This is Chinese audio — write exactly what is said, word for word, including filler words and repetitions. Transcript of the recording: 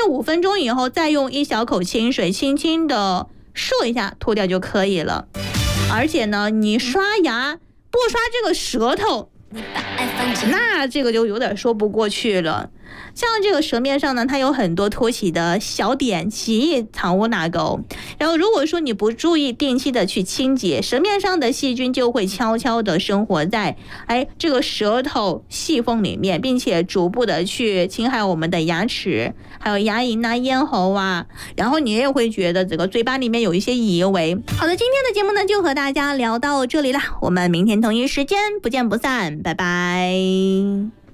五分钟以后，再用一小口清水轻轻的漱一下，脱掉就可以了。而且呢，你刷牙不刷这个舌头，那这个就有点说不过去了。像这个舌面上呢，它有很多凸起的小点迹，藏污纳垢。然后如果说你不注意定期的去清洁，舌面上的细菌就会悄悄的生活在哎这个舌头细缝里面，并且逐步的去侵害我们的牙齿，还有牙龈啊、咽喉啊。然后你也会觉得这个嘴巴里面有一些异味。好的，今天的节目呢就和大家聊到这里啦，我们明天同一时间不见不散，拜拜。